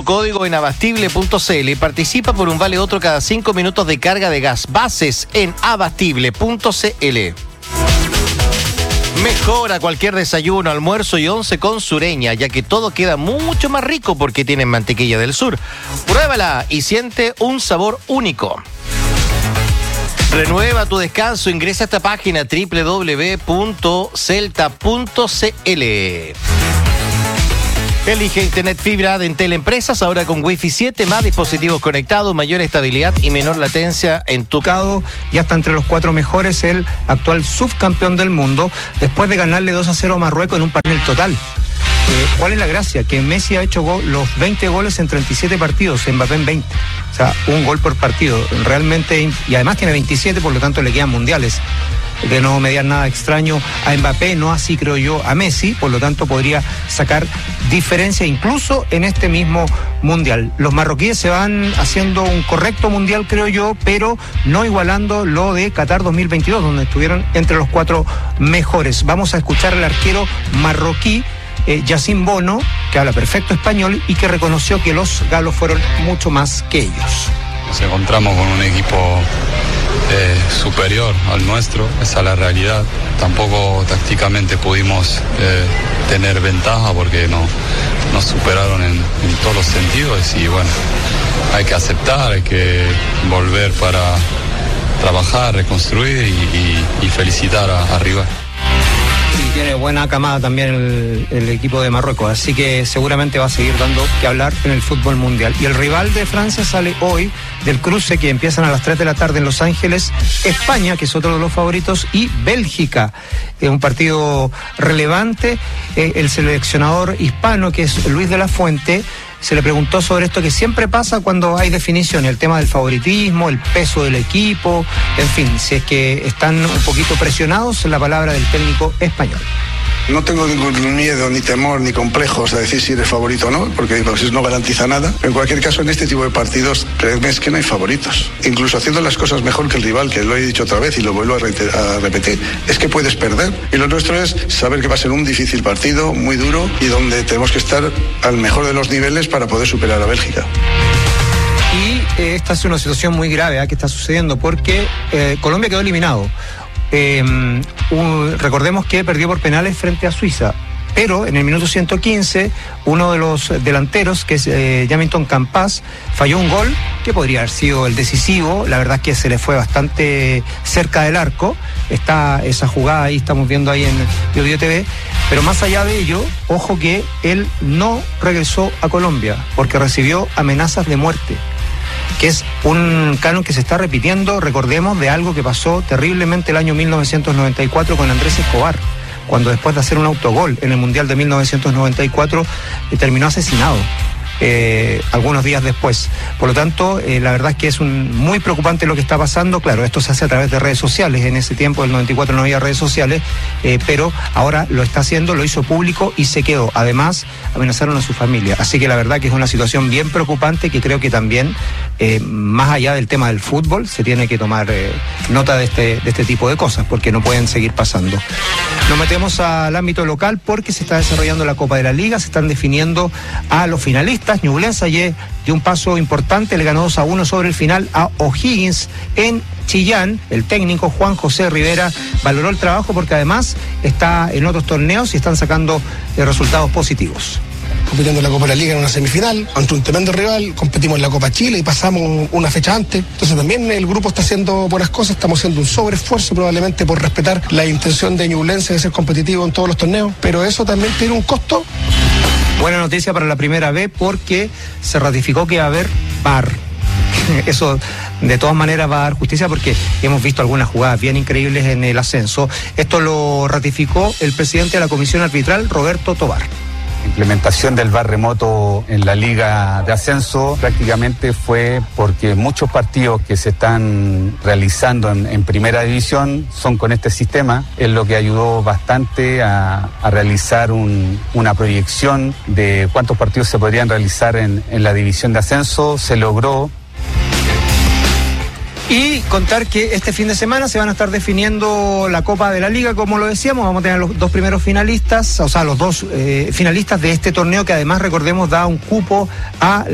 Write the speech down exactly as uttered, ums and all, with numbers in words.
código en abastible punto cl y participa por un vale otro cada cinco minutos de carga de gas. Bases en abastible punto cl. Mejora cualquier desayuno, almuerzo y once con Sureña, ya que todo queda mucho más rico porque tienen mantequilla del sur. Pruébala y siente un sabor único. Renueva tu descanso, ingresa a esta página doble u doble u doble u punto celta punto cl. Elige Internet Fibra de Entel Empresas, ahora con Wi-Fi siete, más dispositivos conectados, mayor estabilidad y menor latencia en tu... Ya está entre los cuatro mejores el actual subcampeón del mundo, después de ganarle dos a cero a Marruecos en un panel total. Eh, ¿Cuál es la gracia? Que Messi ha hecho go- los veinte goles en treinta y siete partidos, Mbappé en veinte. O sea, un gol por partido. Realmente, y además tiene veintisiete, por lo tanto le quedan mundiales. De no mediar nada extraño a Mbappé, no así creo yo a Messi, por lo tanto podría sacar diferencia incluso en este mismo mundial. Los marroquíes se van haciendo un correcto mundial, creo yo, pero no igualando lo de Qatar dos mil veintidós, donde estuvieron entre los cuatro mejores. Vamos a escuchar al arquero marroquí, eh, Yacine Bono, que habla perfecto español y que reconoció que los galos fueron mucho más que ellos. Nos encontramos con un equipo eh, superior al nuestro, esa es la realidad. Tampoco tácticamente pudimos eh, tener ventaja porque no, nos superaron en, en todos los sentidos y bueno, hay que aceptar, hay que volver para trabajar, reconstruir y, y, y felicitar a, a rival. Y tiene buena camada también el, el equipo de Marruecos, así que seguramente va a seguir dando que hablar en el fútbol mundial. Y el rival de Francia sale hoy del cruce que empiezan a las tres de la tarde en Los Ángeles, España, que es otro de los favoritos, y Bélgica, eh, un partido relevante. Eh, el seleccionador hispano, que es Luis de la Fuente, se le preguntó sobre esto que siempre pasa cuando hay definición, el tema del favoritismo, el peso del equipo, en fin, si es que están un poquito presionados, la palabra del técnico español. No tengo ningún miedo, ni temor, ni complejos a decir si eres favorito o no, porque pues, eso no garantiza nada. En cualquier caso, en este tipo de partidos, créeme, es que no hay favoritos. Incluso haciendo las cosas mejor que el rival, que lo he dicho otra vez y lo vuelvo a, reiter- a repetir, es que puedes perder. Y lo nuestro es saber que va a ser un difícil partido, muy duro, y donde tenemos que estar al mejor de los niveles para poder superar a Bélgica. Y eh, esta es una situación muy grave ¿eh? que está sucediendo porque eh, Colombia quedó eliminado. Eh, un, recordemos que perdió por penales frente a Suiza, pero en el minuto ciento quince uno de los delanteros, que es eh, Jamilton Campas, falló un gol que podría haber sido el decisivo. La verdad es que se le fue bastante cerca del arco. Está esa jugada ahí, estamos viendo ahí en Bio T V, pero más allá de ello, ojo que él no regresó a Colombia porque recibió amenazas de muerte, que es un canon que se está repitiendo, recordemos, de algo que pasó terriblemente el año mil novecientos noventa y cuatro con Andrés Escobar, cuando después de hacer un autogol en el Mundial de mil novecientos noventa y cuatro eh, terminó asesinado. Eh, algunos días después. Por lo tanto, eh, la verdad es que es un, muy preocupante lo que está pasando. Claro, esto se hace a través de redes sociales. En ese tiempo, del noventa y cuatro, no había redes sociales, eh, pero ahora lo está haciendo, lo hizo público y se quedó. Además, amenazaron a su familia. Así que la verdad que es una situación bien preocupante que creo que también, eh, más allá del tema del fútbol, se tiene que tomar eh, nota de este, de este tipo de cosas, porque no pueden seguir pasando. Nos metemos al ámbito local porque se está desarrollando la Copa de la Liga, se están definiendo a los finalistas. Ñublense ayer dio un paso importante, le ganó dos a uno sobre el final a O'Higgins en Chillán. El técnico Juan José Rivera valoró el trabajo porque además está en otros torneos y están sacando eh, resultados positivos. Compitiendo en la Copa de la Liga en una semifinal, ante un tremendo rival, competimos en la Copa Chile y pasamos una fecha antes. Entonces también el grupo está haciendo buenas cosas, estamos haciendo un sobreesfuerzo probablemente por respetar la intención de Ñublense de ser competitivo en todos los torneos, pero eso también tiene un costo. Buena noticia para la primera B porque se ratificó que va a haber V A R. Eso de todas maneras va a dar justicia porque hemos visto algunas jugadas bien increíbles en el ascenso. Esto lo ratificó el presidente de la Comisión Arbitral, Roberto Tobar. Implementación del V A R remoto en la Liga de Ascenso prácticamente fue porque muchos partidos que se están realizando en, en Primera División son con este sistema, es lo que ayudó bastante a, a realizar un, una proyección de cuántos partidos se podrían realizar en, en la División de Ascenso. Se logró. Y contar que este fin de semana se van a estar definiendo la Copa de la Liga, como lo decíamos, vamos a tener los dos primeros finalistas, o sea, los dos eh, finalistas de este torneo que además, recordemos, da un cupo a